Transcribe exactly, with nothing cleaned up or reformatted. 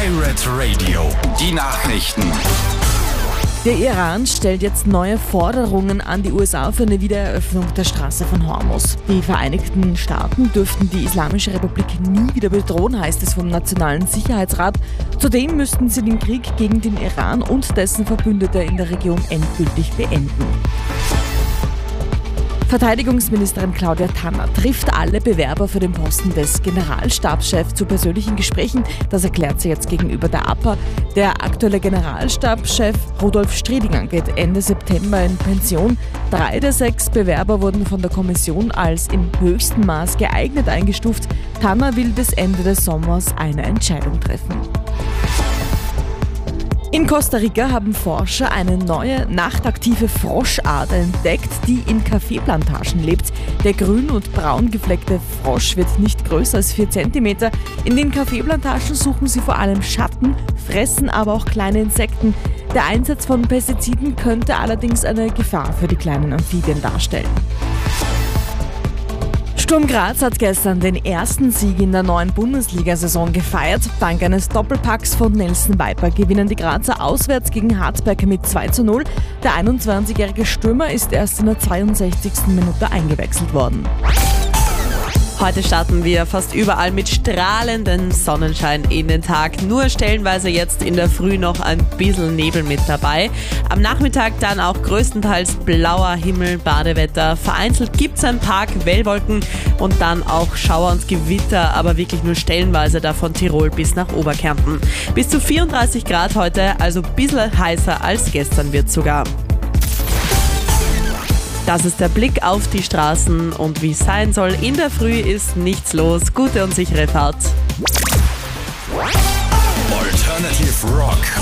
Pirate Radio, die Nachrichten. Der Iran stellt jetzt neue Forderungen an die U S A für eine Wiedereröffnung der Straße von Hormuz. Die Vereinigten Staaten dürften die Islamische Republik nie wieder bedrohen, heißt es vom Nationalen Sicherheitsrat. Zudem müssten sie den Krieg gegen den Iran und dessen Verbündete in der Region endgültig beenden. Verteidigungsministerin Claudia Tanner trifft alle Bewerber für den Posten des Generalstabschefs zu persönlichen Gesprächen. Das erklärt sie jetzt gegenüber der A P A. Der aktuelle Generalstabschef Rudolf Striedinger geht Ende September in Pension. Drei der sechs Bewerber wurden von der Kommission als im höchsten Maß geeignet eingestuft. Tanner will bis Ende des Sommers eine Entscheidung treffen. In Costa Rica haben Forscher eine neue, nachtaktive Froschart entdeckt, die in Kaffeeplantagen lebt. Der grün und braun gefleckte Frosch wird nicht größer als vier Zentimeter. In den Kaffeeplantagen suchen sie vor allem Schatten, fressen aber auch kleine Insekten. Der Einsatz von Pestiziden könnte allerdings eine Gefahr für die kleinen Amphibien darstellen. Sturm Graz hat gestern den ersten Sieg in der neuen Bundesliga-Saison gefeiert. Dank eines Doppelpacks von Nelson Viper gewinnen die Grazer auswärts gegen Hartberg mit zwei zu null. Der einundzwanzigjährige Stürmer ist erst in der zweiundsechzigsten Minute eingewechselt worden. Heute starten wir fast überall mit strahlendem Sonnenschein in den Tag. Nur stellenweise jetzt in der Früh noch ein bisschen Nebel mit dabei. Am Nachmittag dann auch größtenteils blauer Himmel, Badewetter. Vereinzelt gibt es ein paar Quellwolken und dann auch Schauer und Gewitter, aber wirklich nur stellenweise da von Tirol bis nach Oberkärnten. Bis zu vierunddreißig Grad heute, also ein bisschen heißer als gestern wird sogar. Das ist der Blick auf die Straßen und wie es sein soll. In der Früh ist nichts los. Gute und sichere Fahrt. Alternative Rock.